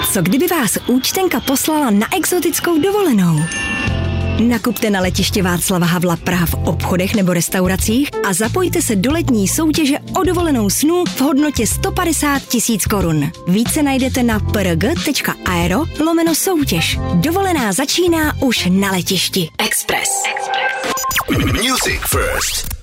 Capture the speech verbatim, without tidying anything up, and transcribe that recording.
Co kdyby vás účtenka poslala na exotickou dovolenou? Nakupte na letiště Václava Havla Praha v obchodech nebo restauracích a zapojte se do letní soutěže o dovolenou snů v hodnotě sto padesát tisíc korun. Více najdete na prg.aero lomeno soutěž. Dovolená začíná už na letišti. Express. Music First.